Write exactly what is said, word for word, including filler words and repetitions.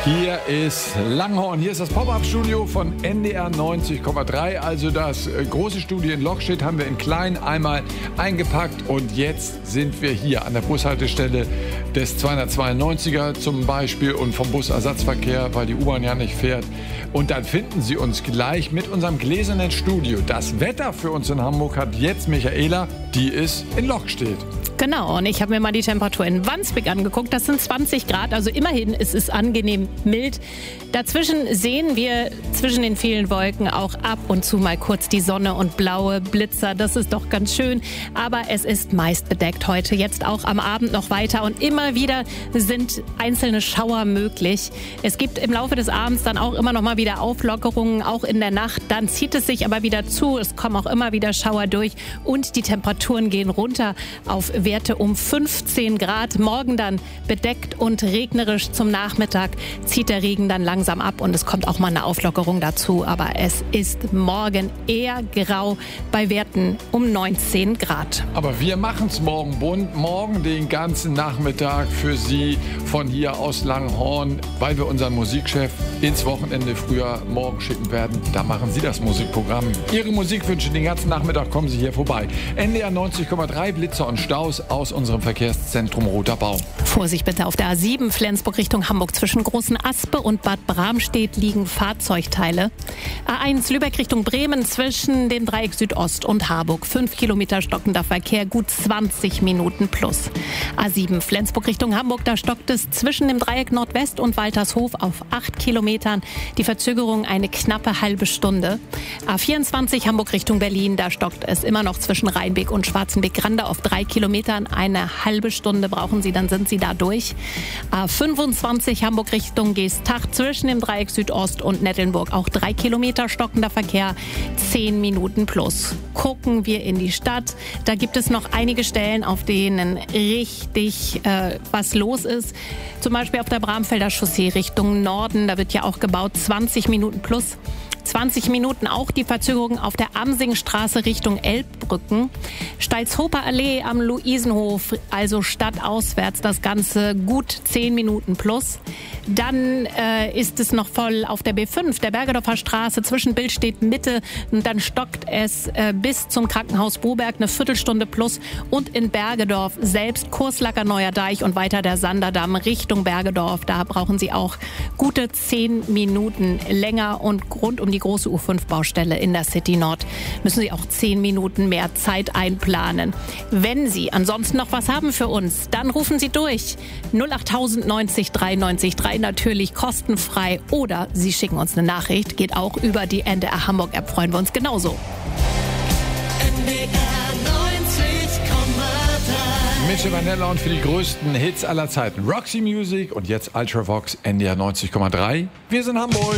Hier ist Langhorn, hier ist das Pop-Up-Studio von N D R neunzig Komma drei. Also das äh, große Studio in Lochstedt haben wir in klein einmal eingepackt und jetzt sind wir hier an der Bushaltestelle des zweihundertzweiundneunziger zum Beispiel und vom Busersatzverkehr, weil die U-Bahn ja nicht fährt. Und dann finden Sie uns gleich mit unserem gläsernen Studio. Das Wetter für uns in Hamburg hat jetzt Michaela, die ist in Lochstedt. Genau, und ich habe mir mal die Temperatur in Wandsbek angeguckt. Das sind zwanzig Grad, also immerhin ist es angenehm mild. Dazwischen sehen wir zwischen den vielen Wolken auch ab und zu mal kurz die Sonne und blaue Blitzer. Das ist doch ganz schön, aber es ist meist bedeckt heute, jetzt auch am Abend noch weiter. Und immer wieder sind einzelne Schauer möglich. Es gibt im Laufe des Abends dann auch immer noch mal wieder Auflockerungen, auch in der Nacht. Dann zieht es sich aber wieder zu, es kommen auch immer wieder Schauer durch und die Temperaturen gehen runter auf Werte um fünfzehn Grad. Morgen dann bedeckt und regnerisch zum Nachmittag zieht der Regen dann langsam ab und es kommt auch mal eine Auflockerung dazu. Aber es ist morgen eher grau bei Werten um neunzehn Grad. Aber wir machen es morgen bunt. Morgen den ganzen Nachmittag für Sie von hier aus Langhorn, weil wir unseren Musikchef ins Wochenende früher morgen schicken werden. Da machen Sie das Musikprogramm. Ihre Musikwünsche den ganzen Nachmittag kommen Sie hier vorbei. N D R neunzig Komma drei, Blitzer und Staus aus unserem Verkehrszentrum Roter Bau. Vorsicht bitte auf der A sieben Flensburg Richtung Hamburg. Zwischen Großen Aspe und Bad Bramstedt liegen Fahrzeugteile. A eins Lübeck Richtung Bremen zwischen dem Dreieck Südost und Harburg. fünf Kilometer stockender Verkehr, gut zwanzig Minuten plus. A sieben Flensburg Richtung Hamburg, da stockt es zwischen dem Dreieck Nordwest und Waltershof auf acht Kilometern. Die Verzögerung eine knappe halbe Stunde. A vierundzwanzig Hamburg Richtung Berlin, da stockt es immer noch zwischen Rheinbeck und Schwarzenbeck-Grande auf drei Kilometern. Eine halbe Stunde brauchen Sie, dann sind Sie da durch. A fünfundzwanzig Hamburg Richtung Geesthacht zwischen dem Dreieck Südost und Nettelnburg. Auch drei Kilometer stockender Verkehr, zehn Minuten plus. Gucken wir in die Stadt. Da gibt es noch einige Stellen, auf denen richtig äh, was los ist. Zum Beispiel auf der Bramfelder Chaussee Richtung Norden. Da wird ja auch gebaut, zwanzig Minuten plus. zwanzig Minuten auch die Verzögerung auf der Amsingstraße Richtung Elbbrücken. Steilshofer Allee am Luisenhof, also stadtauswärts, das Ganze gut zehn Minuten plus. Dann äh, ist es noch voll auf der B fünf, der Bergedorfer Straße zwischen Billstedt Mitte. Und dann stockt es äh, bis zum Krankenhaus Boberg eine Viertelstunde plus. Und in Bergedorf selbst Kurslacker Neuer Deich und weiter der Sanderdamm Richtung Bergedorf. Da brauchen Sie auch gute zehn Minuten länger. Und rund um die große U fünf Baustelle in der City Nord müssen Sie auch zehn Minuten mehr Zeit einplanen. Wenn Sie ansonsten noch was haben für uns, dann rufen Sie durch. null acht neunzig dreiundneunzig drei, natürlich kostenfrei. Oder Sie schicken uns eine Nachricht, geht auch über die N D R Hamburg App, freuen wir uns genauso. N D R neunzig Komma drei. Mische Vanilla und für die größten Hits aller Zeiten. Roxy Music und jetzt Ultravox, N D R neunzig Komma drei. Wir sind Hamburg.